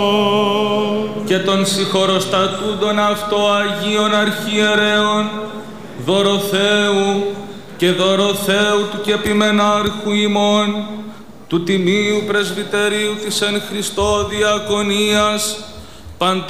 και των συγχωροστατούντων αυτό Αγίων Αρχιερέων, Δωροθέου και Δωροθέου του και επιμενάρχου ημών, του Τιμίου Πρεσβυτερίου της εν Χριστώ Διακονίας,